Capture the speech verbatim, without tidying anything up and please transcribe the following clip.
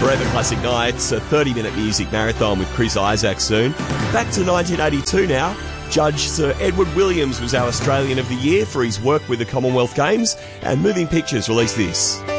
Forever Classic Nights, a thirty-minute music marathon with Chris Isaak soon. Back to nineteen eighty-two now. Judge Sir Edward Williams was our Australian of the Year for his work with the Commonwealth Games, and Moving Pictures released this.